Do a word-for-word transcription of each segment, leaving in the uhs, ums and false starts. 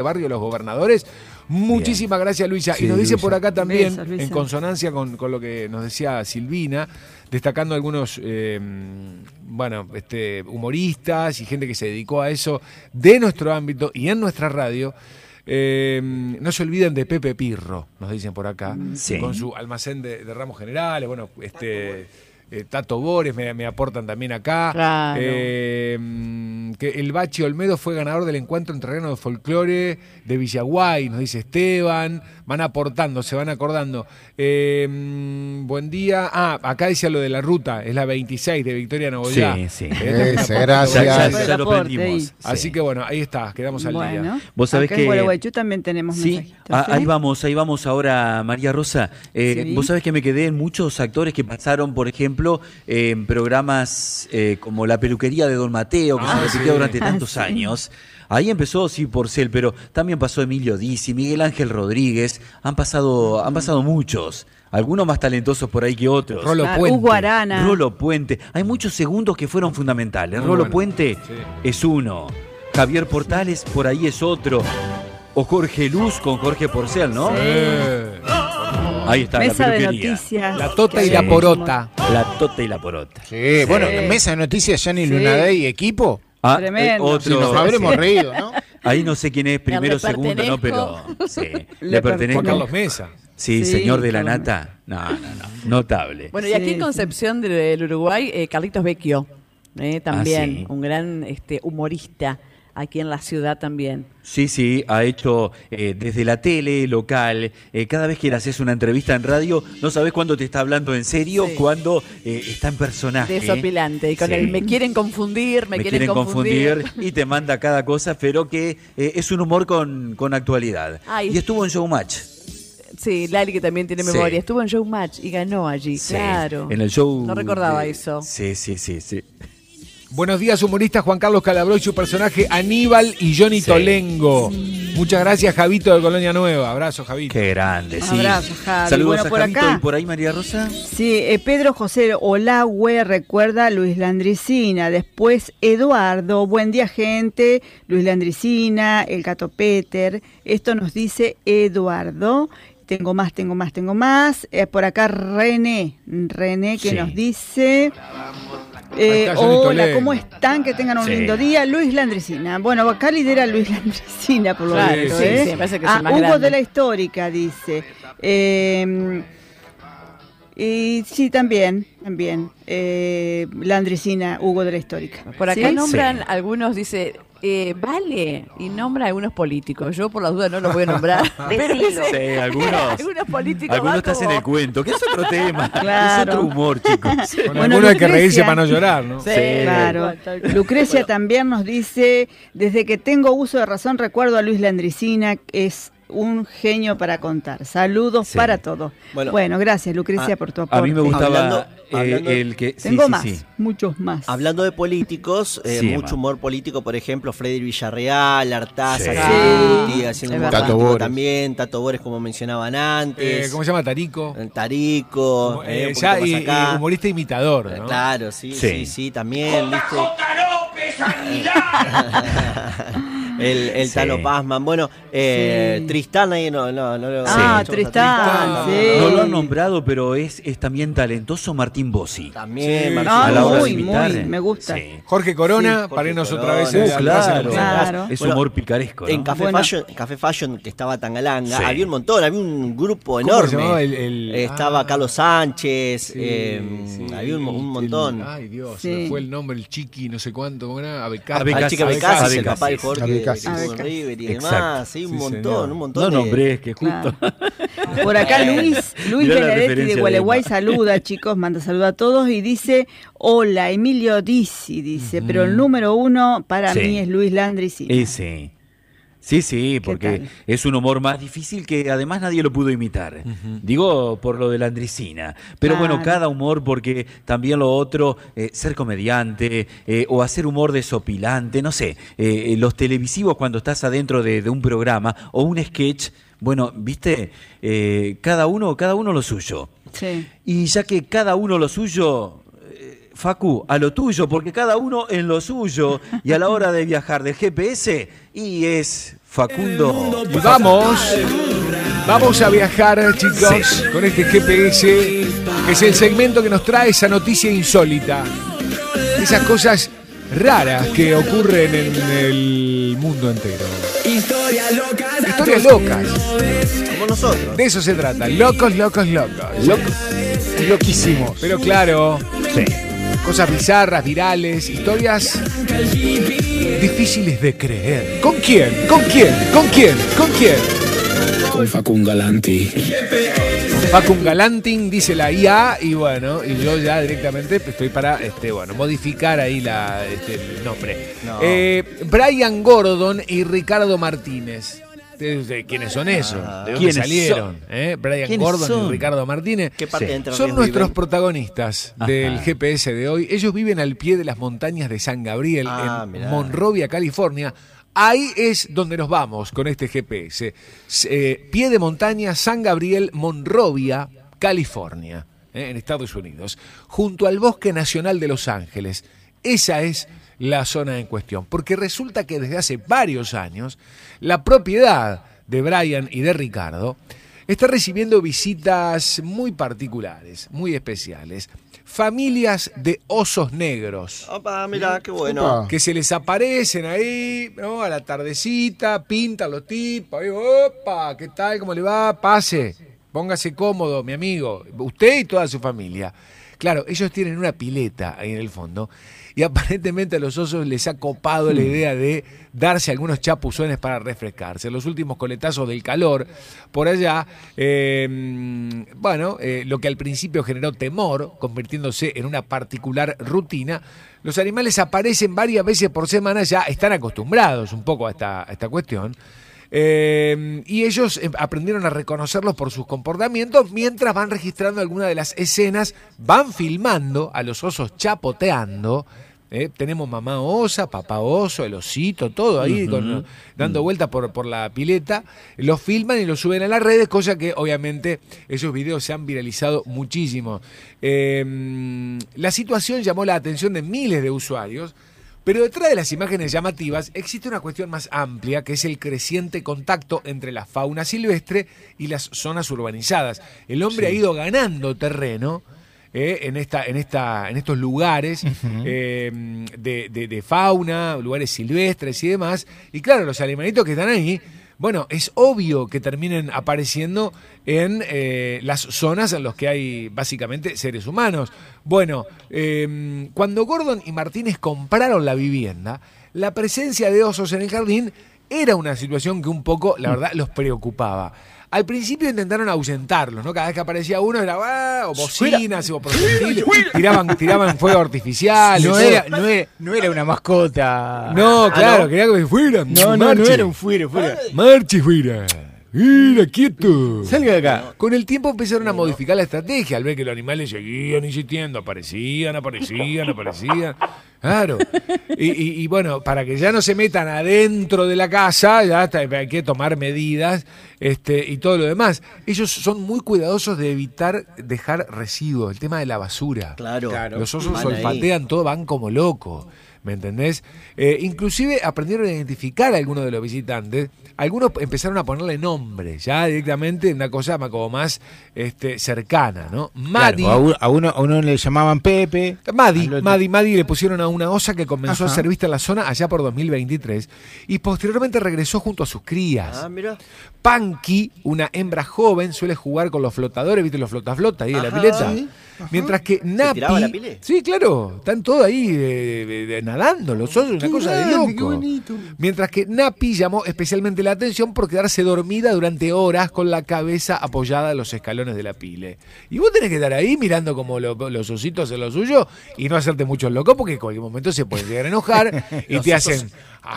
Barrio Los Gobernadores. Muchísimas Bien. gracias, Luisa. Sí, y nos dice Luisa. por acá también, Besos, en consonancia con, con lo que nos decía Silvina, destacando algunos eh, bueno, este, humoristas y gente que se dedicó a eso de nuestro ámbito y en nuestra radio. Eh, no se olviden de Pepe Pirro, nos dicen por acá, sí. con su almacén de, de ramos generales, bueno, este... Eh, Tato Bores me, me aportan también acá. Claro. Eh, que el Bachi Olmedo fue ganador del encuentro en terreno de folclore de Villaguay, nos dice Esteban. Van aportando, se van acordando. Eh, buen día. Ah, acá decía lo de la ruta, es la veintiséis de Victoria Nogoyá. Sí, sí. Eh, Ese, gracias. Ya, ya, ya lo aprendimos. Así sí. que bueno, ahí está, quedamos al bueno, día. Vos sabés acá que en Gualeguaychú también tenemos sí, mensajitos. ah, ¿sí? Ahí vamos, ahí vamos ahora, María Rosa. Eh, sí. Vos sabés que me quedé en muchos actores que pasaron, por ejemplo, eh, en programas eh, como La Peluquería de Don Mateo, que ah, se repitió sí. durante tantos ah, años. Sí. Ahí empezó, sí, Porcel, pero también pasó Emilio Dizzi, Miguel Ángel Rodríguez. Han pasado, han pasado muchos. Algunos más talentosos por ahí que otros. Rolo ah, Puente. Hugo Arana. Rolo Puente. Hay muchos segundos que fueron fundamentales. Muy Rolo bueno. Puente sí. es uno. Javier Portales por ahí es otro. O Jorge Luz con Jorge Porcel, ¿no? Sí. Ahí está, Mesa la de peluquería. noticias. La Tota sí. y la Porota. La Tota y la Porota. Sí, sí. Bueno, Mesa de Noticias, Gianni sí. Lunadei y equipo. Ah, Tremendo. Eh, otro. Sí, nos habremos reído, ¿no? Ahí no sé quién es primero o segundo, ¿no? Pero sí, le, le pertenezco. Carlos Mesa. Sí, sí, señor de la Carlos. nata. No, no, no. Notable. Bueno, y aquí sí, en Concepción sí. del Uruguay, eh, Carlitos Vecchio, eh, también, ah, sí. un gran este, humorista. Aquí en la ciudad también. Sí, sí, ha hecho eh, desde la tele, local, eh, cada vez que le haces una entrevista en radio, no sabes cuándo te está hablando en serio, sí. cuándo eh, está en personaje. Desopilante, y con sí. el me quieren confundir, me, me quieren, quieren confundir. confundir, y te manda cada cosa, pero que eh, es un humor con, con actualidad. Ay. Y estuvo en Showmatch. Sí, Lali que también tiene sí. memoria, estuvo en Showmatch y ganó allí, sí. claro. En el show. No recordaba de... eso. Sí, sí, sí, sí. Buenos días, humoristas Juan Carlos Calabro y su personaje Aníbal y Johnny sí. Tolengo. Sí. Muchas gracias, Javito de Colonia Nueva. Abrazo, Javito. Qué grande, sí. Abrazo, Javi. Saludos bueno, a por Javito. Acá. ¿Y por ahí, María Rosa? Sí, eh, Pedro José Olagüe recuerda a Luis Landricina. Después, Eduardo. Buen día, gente. Luis Landricina, el Gato Peter. Esto nos dice Eduardo. Tengo más, tengo más, tengo más. Eh, por acá, René. René que sí. nos dice... Eh, hola, ¿cómo están? Que tengan un sí. lindo día. Luis Landricina. Bueno, acá lidera Luis Landricina, por lo claro, menos. Sí, ¿eh? sí, me parece que ah, es más Hugo grande. de la Histórica, dice. Eh, y sí, también, también. Eh, Landricina, Hugo de la Histórica. Por acá ¿sí? nombran sí. algunos, dice... Eh, vale, y nombra a algunos políticos. Yo por las dudas no los voy a nombrar. Pero dice, sí, algunos, algunos políticos. Algunos estás como... en el cuento, que es otro tema. Claro. Es otro humor, chicos. Bueno, bueno, algunos hay que reírse para no llorar, ¿no? Sí, sí. claro. Lucrecia bueno. también nos dice, desde que tengo uso de razón recuerdo a Luis Landricina, es un genio para contar. Saludos sí. para todos. Bueno, bueno, gracias Lucrecia a, por tu aporte. A mí me gustaba hablando, eh, hablando, el que... Sí, tengo sí, más, sí. muchos más. Hablando de políticos, eh, sí, mucho man. humor político, por ejemplo, Freddy Villarreal, Artaza, sí. sí. haciendo humor Tato político Bores. también, Tato Bores como mencionaban antes. Eh, ¿Cómo se llama? Tarico. El Tarico. Eh, eh, ya, y, y humorista imitador, ¿no? Claro, sí, sí, sí, sí también. ¿Viste? El, el sí. Tano Pazman. Bueno, eh, sí. Tristán ahí no, no, no lo Ah, sí. Tristán, sí. No lo han nombrado, pero es, es también talentoso Martín Bossi. También, sí. Martín. No, a la hora muy, de imitar. muy, me gusta. Sí. Jorge Corona, sí, Jorge para irnos Corona. otra vez. Uh, claro, claro. Es bueno, humor picaresco, ¿no? En Café, bueno. Fashion, Café Fashion, que estaba Tangalanga, sí. había un montón, había un grupo ¿Cómo enorme. se llamaba el, el... Eh, estaba ah. Carlos Sánchez, Sí, eh, sí. había un, un montón. El, ay, Dios, sí. se me fue el nombre, el Chiqui, no sé cuánto, ¿cómo era? Abecas. Al chica Becasi, el Abecasi. papá de Jorge, Abecasi. que estuvo en River y Exacto. demás. Sí, un Sí, montón, señor. un montón. No de... nombré, es que justo. Claro. Por acá Luis, Luis Mirá la Benedetti referencia de de Gualeguay Emma. saluda, chicos, manda saludo a todos y dice, hola, Emilio Dizzi, dice, Mm. pero el número uno para Sí. mí es Luis Landricina. Y sí. Sí, sí, porque tal? es un humor más difícil que además nadie lo pudo imitar. Uh-huh. Digo por lo de la Landricina. Pero Claro. bueno, cada humor, porque también lo otro, eh, ser comediante eh, o hacer humor desopilante, no sé. Eh, los televisivos cuando estás adentro de, de un programa o un sketch, bueno, viste, eh, cada uno, cada uno lo suyo. Sí. Y ya que cada uno lo suyo... Facu, a lo tuyo, porque cada uno en lo suyo. Y a la hora de viajar del G P S, y es Facundo. Y vamos, vamos a viajar, chicos, sí, con este G P S, que es el segmento que nos trae esa noticia insólita. Esas cosas raras que ocurren en el mundo entero. Historias locas. Historias locas. Como nosotros. De eso se trata. Locos, locos, locos. Locos. Loquísimos. Pero claro, sí, cosas bizarras, virales, historias difíciles de creer. ¿Con quién? ¿Con quién? ¿Con quién? ¿Con quién? Con Facun Galanti. Facun Galanti, dice la I A, y bueno, y yo ya directamente estoy para este, bueno, modificar ahí la, este, el nombre. No. Eh, Brian Gordon y Ricardo Martínez. ¿Quiénes son esos? ¿De dónde salieron? ¿Eh? Brian Gordon son? y Ricardo Martínez. ¿Qué parte sí. Son nuestros viven? protagonistas Ajá. del G P S de hoy. Ellos viven al pie de las montañas de San Gabriel, ah, en mirá. Monrovia, California. Ahí es donde nos vamos con este G P S. Eh, pie de montaña, San Gabriel, Monrovia, California, eh, en Estados Unidos, junto al Bosque Nacional de Los Ángeles. Esa es la zona en cuestión, porque resulta que desde hace varios años la propiedad de Brian y de Ricardo está recibiendo visitas muy particulares, muy especiales. Familias de osos negros. Opa, mirá, qué bueno. Que se les aparecen ahí, ¿no? A la tardecita, pintan los tipos, ahí, opa, ¿qué tal? ¿Cómo le va? Pase, póngase cómodo, mi amigo, usted y toda su familia. Claro, ellos tienen una pileta ahí en el fondo y aparentemente a los osos les ha copado la idea de darse algunos chapuzones para refrescarse. Los últimos coletazos del calor por allá, eh, bueno, eh, lo que al principio generó temor, convirtiéndose en una particular rutina, los animales aparecen varias veces por semana, ya están acostumbrados un poco a esta, a esta cuestión. Eh, y ellos aprendieron a reconocerlos por sus comportamientos mientras van registrando algunas de las escenas, van filmando a los osos chapoteando. Eh, tenemos mamá osa, papá oso, el osito, todo ahí uh-huh. con, dando vueltas por, por la pileta. Los filman y los suben a las redes, cosa que obviamente esos videos se han viralizado muchísimo. Eh, la situación llamó la atención de miles de usuarios. Pero detrás de las imágenes llamativas existe una cuestión más amplia, que es el creciente contacto entre la fauna silvestre y las zonas urbanizadas. El hombre sí. ha ido ganando terreno eh, en, esta, en, esta, en estos lugares uh-huh. eh, de, de, de fauna, lugares silvestres y demás. Y claro, los animalitos que están ahí, bueno, es obvio que terminen apareciendo en eh, las zonas en las que hay básicamente seres humanos. Bueno, eh, cuando Gordon y Martínez compraron la vivienda, la presencia de osos en el jardín era una situación que un poco, la verdad, los preocupaba. Al principio intentaron ahuyentarlos, ¿no? Cada vez que aparecía uno era ¡ah! O bocinas o proyectiles, tiraban, tiraban fuego artificial. No era, no, era, no era una mascota. No, claro, ah, ¿no? Quería que fueran. No, no, no era un fuera, fuera. Marche, fuera. Mira, quieto. Salga de acá. Con el tiempo empezaron a modificar la estrategia, al ver que los animales seguían insistiendo, aparecían, aparecían, aparecían. Claro. Y, y, y bueno, para que ya no se metan adentro de la casa, ya está, hay que tomar medidas este, y todo lo demás. Ellos son muy cuidadosos de evitar dejar residuos, el tema de la basura. Claro. claro. Los osos van olfatean ahí. Todo, van como locos. ¿Me entendés? Eh, inclusive aprendieron a identificar a algunos de los visitantes. Algunos empezaron a ponerle nombre, ya directamente una cosa como más este, cercana, ¿no? Maddy. Claro, a, uno, a uno le llamaban Pepe. Maddy, Maddy, Maddy le pusieron a una osa que comenzó Ajá. a ser vista en la zona allá por dos mil veintitrés y posteriormente regresó junto a sus crías. Ah, mira. Punky, una hembra joven, suele jugar con los flotadores, ¿viste? Los flota-flota ahí de la pileta. ¿Sí? Mientras que Napi... ¿Tiraba la pile? Sí, claro. Están todos ahí de, de, de, nadando, los osos, una cosa de loco. Qué bonito. Mientras que Napi llamó especialmente la atención por quedarse dormida durante horas con la cabeza apoyada en los escalones de la pile. Y vos tenés que estar ahí mirando como lo, los ositos hacen lo suyo y no hacerte mucho loco porque en cualquier momento se pueden llegar a enojar y te hacen...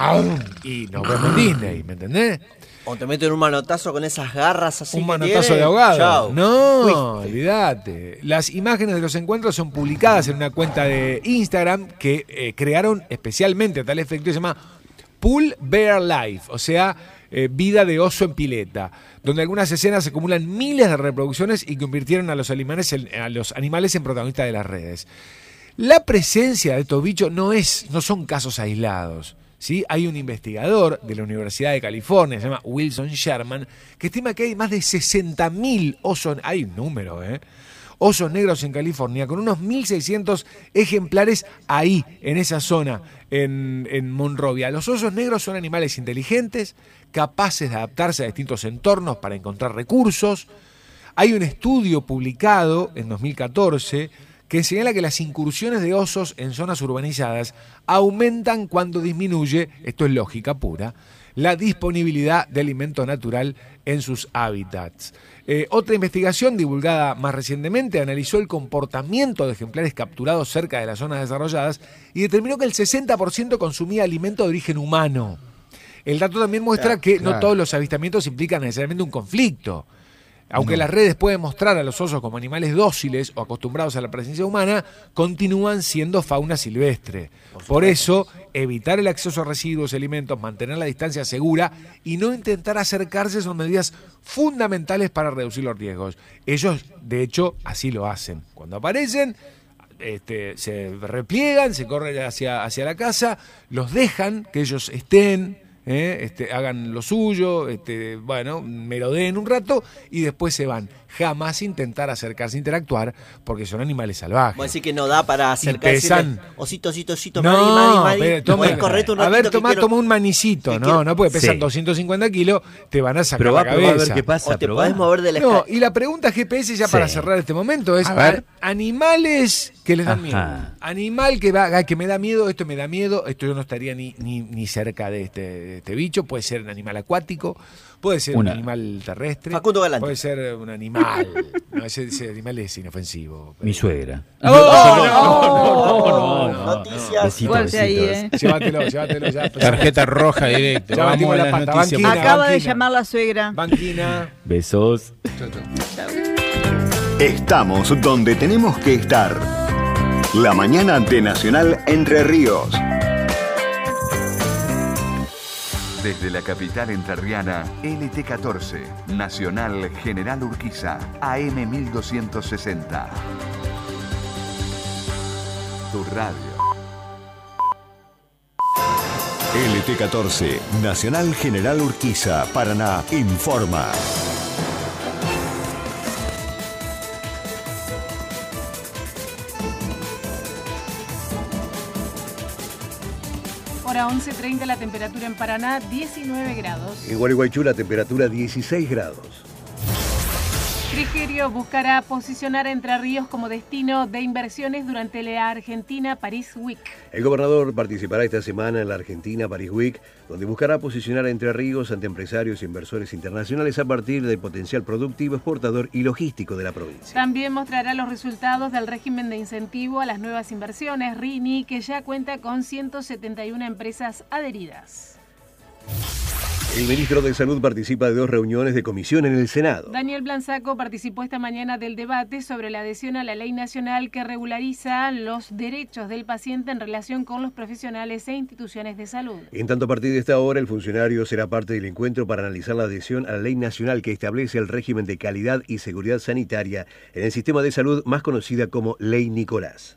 y nos vemos en Disney, ¿me entendés? O te meten un manotazo con esas garras así. Un manotazo tiene. De ahogado. Chau. No, olvídate. Las imágenes de los encuentros son publicadas en una cuenta de Instagram que eh, crearon especialmente a tal efecto, se llama Pool Bear Life, o sea, eh, vida de oso en pileta, donde algunas escenas acumulan miles de reproducciones y convirtieron a los animales en, a los animales en protagonistas de las redes. La presencia de estos bichos no, es, no son casos aislados. ¿Sí? Hay un investigador de la Universidad de California, se llama Wilson Sherman, que estima que hay más de sesenta mil osos, hay un número, ¿eh? osos negros en California, con unos mil seiscientos ejemplares ahí, en esa zona, en, en Monrovia. Los osos negros son animales inteligentes, capaces de adaptarse a distintos entornos para encontrar recursos. Hay un estudio publicado en dos mil catorce que señala que las incursiones de osos en zonas urbanizadas aumentan cuando disminuye, esto es lógica pura, la disponibilidad de alimento natural en sus hábitats. Eh, otra investigación divulgada más recientemente analizó el comportamiento de ejemplares capturados cerca de las zonas desarrolladas y determinó que el sesenta por ciento consumía alimento de origen humano. El dato también muestra claro, que claro. no todos los avistamientos implican necesariamente un conflicto. Aunque No. las redes pueden mostrar a los osos como animales dóciles o acostumbrados a la presencia humana, continúan siendo fauna silvestre. Por, Por eso, evitar el acceso a residuos y alimentos, mantener la distancia segura y no intentar acercarse son medidas fundamentales para reducir los riesgos. Ellos, de hecho, así lo hacen. Cuando aparecen, este, se repliegan, se corren hacia, hacia la casa, los dejan que ellos estén... ¿Eh? Este, hagan lo suyo, este, bueno, merodeen un rato y después se van. Jamás intentar acercarse, interactuar, porque son animales salvajes. Vos decís que no da para acercarse. pesan. Osito, osito, osito, No, mari, mari, mari. pero toma- Podés correrte un a ratito ver, que toma, quiero- toma un manicito, que no, quiero- no, porque pesan Sí. doscientos cincuenta kilos, te van a sacar Probá, la probá, a cabeza. ver qué pasa. O te probá. podés mover de la No, escala. y la pregunta G P S ya para Sí. cerrar este momento es, A ver. a- animales que les dan Ajá. miedo. Animal que va, ay, que me da miedo, esto me da miedo, esto yo no estaría ni, ni, ni cerca de este, de este bicho, puede ser un animal acuático, puede ser Una. un animal terrestre, Facundo Galante. puede ser un animal, no, ese, ese animal es inofensivo. Mi suegra. ¡Oh, no, no, no, no, Noticias. Besitos, Fuerte ahí, besitos. ¿eh? Llévatelo, llévatelo ya. Tarjeta roja directo. Ya Vamos batimos a la las pata, noticias. banquina. Acaba de banquina. llamar la suegra. Banquina. Besos. Estamos donde tenemos que estar. La mañana de Nacional Entre Ríos. Desde la capital entrerriana, L T catorce, Nacional General Urquiza, A M mil doscientos sesenta. Tu radio. L T catorce, Nacional General Urquiza, Paraná, informa. Hora once treinta, la temperatura en Paraná, diecinueve grados. En Gualeguaychú la temperatura dieciséis grados. Frigerio buscará posicionar a Entre Ríos como destino de inversiones durante la Argentina Paris Week. El gobernador participará esta semana en la Argentina Paris Week, donde buscará posicionar a Entre Ríos ante empresarios e inversores internacionales a partir del potencial productivo, exportador y logístico de la provincia. También mostrará los resultados del régimen de incentivo a las nuevas inversiones, R I N I, que ya cuenta con ciento setenta y una empresas adheridas. El ministro de Salud participa de dos reuniones de comisión en el Senado. Daniel Blanzaco participó esta mañana del debate sobre la adhesión a la ley nacional que regulariza los derechos del paciente en relación con los profesionales e instituciones de salud. En tanto, a partir de esta hora, el funcionario será parte del encuentro para analizar la adhesión a la ley nacional que establece el régimen de calidad y seguridad sanitaria en el sistema de salud, más conocida como Ley Nicolás.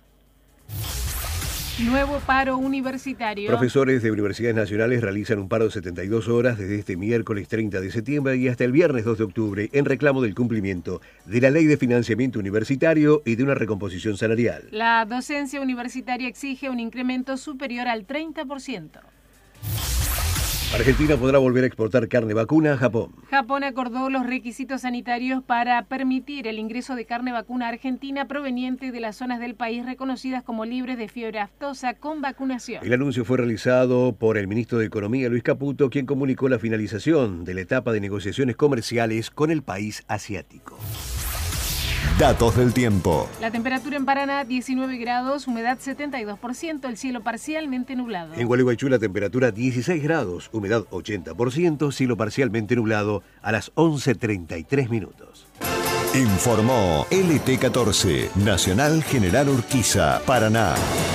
Nuevo paro universitario. Profesores de universidades nacionales realizan un paro de setenta y dos horas desde este miércoles treinta de septiembre y hasta el viernes dos de octubre en reclamo del cumplimiento de la Ley de Financiamiento Universitario y de una recomposición salarial. La docencia universitaria exige un incremento superior al treinta por ciento. Argentina podrá volver a exportar carne vacuna a Japón. Japón acordó los requisitos sanitarios para permitir el ingreso de carne vacuna argentina proveniente de las zonas del país reconocidas como libres de fiebre aftosa con vacunación. El anuncio fue realizado por el ministro de Economía, Luis Caputo, quien comunicó la finalización de la etapa de negociaciones comerciales con el país asiático. Datos del tiempo. La temperatura en Paraná, diecinueve grados, humedad setenta y dos por ciento, el cielo parcialmente nublado. En Gualeguaychú la temperatura dieciséis grados, humedad ochenta por ciento, cielo parcialmente nublado a las once treinta y tres minutos. Informó L T catorce, Nacional General Urquiza, Paraná.